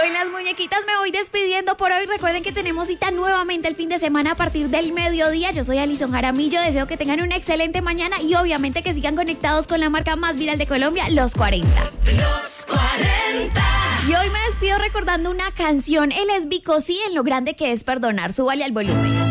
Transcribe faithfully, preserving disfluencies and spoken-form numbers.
Con las muñequitas me voy despidiendo por hoy. Recuerden que tenemos cita nuevamente el fin de semana a partir del mediodía. Yo soy Alison Jaramillo. Deseo que tengan una excelente mañana y obviamente que sigan conectados con la marca más viral de Colombia, Los cuarenta. Los cuarenta. Y hoy me despido recordando una canción. Él es Vico, sí, en lo grande que es perdonar. Súbale al volumen.